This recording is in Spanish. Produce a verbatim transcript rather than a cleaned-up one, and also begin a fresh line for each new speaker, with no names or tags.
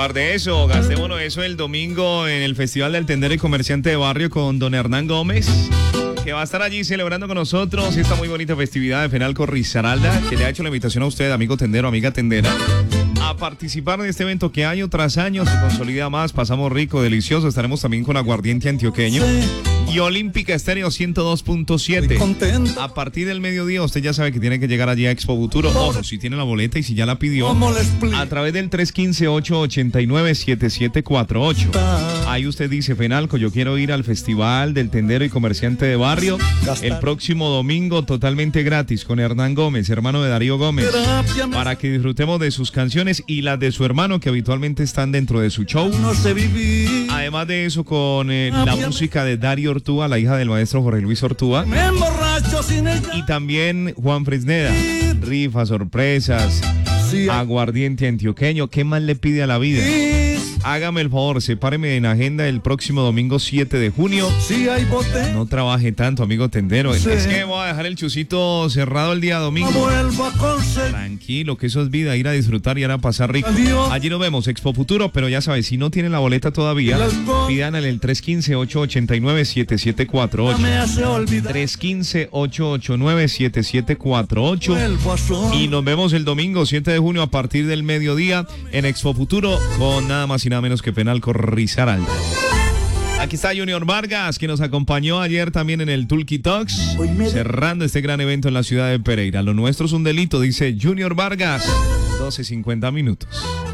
Guarde eso, gastémonos eso el domingo en el Festival del Tendero y Comerciante de Barrio con don Hernán Gómez, que va a estar allí celebrando con nosotros esta muy bonita festividad de Fenalco Risaralda, que le ha hecho la invitación a usted, amigo tendero, amiga tendera, a participar de este evento que año tras año se consolida más. Pasamos rico, delicioso. Estaremos también con Aguardiente Antioqueño y Olímpica Estéreo ciento dos punto siete. A partir del mediodía usted ya sabe que tiene que llegar allí a Expo Futuro. Ojo, si tiene la boleta y si ya la pidió, a través del tres uno cinco, ocho ocho nueve, siete siete cuatro ocho. Ahí usted dice: Fenalco, yo quiero ir al Festival del Tendero y Comerciante de Barrio el próximo domingo, totalmente gratis, con Hernán Gómez, hermano de Darío Gómez, para que disfrutemos de sus canciones y las de su hermano, que habitualmente están dentro de su show. Además de eso, con eh, la música de Darío Ortúa, la hija del maestro Jorge Luis Ortúa, y también Juan Fresneda. Rifas, sorpresas, Aguardiente Antioqueño. ¿Qué más le pide a la vida? Hágame el favor, sepáreme en agenda el próximo domingo siete de junio. No trabaje tanto, amigo tendero. Es que voy a dejar el chucito cerrado el día domingo. Tranquilo, que eso es vida, ir a disfrutar y ir a pasar rico. Allí nos vemos, Expo Futuro, pero ya sabes, si no tienen la boleta todavía, pidan en el tres uno cinco, ocho ocho nueve, siete siete cuatro ocho. tres uno cinco, ocho ocho nueve, siete siete cuatro ocho. Y nos vemos el domingo siete de junio a partir del mediodía en Expo Futuro con nada más y nada menos que Fenalco Risaralda. Aquí está Junior Vargas, que nos acompañó ayer también en el Tulki Talks, cerrando este gran evento en la ciudad de Pereira. Lo nuestro es un delito, dice Junior Vargas. doce cincuenta minutos.